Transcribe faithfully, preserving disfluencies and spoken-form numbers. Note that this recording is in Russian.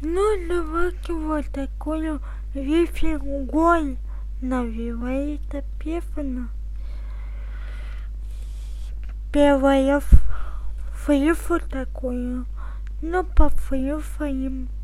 Ну, давайте вот такую вифигонь навевает певна. Первая фрифу такую, но по фрифаем.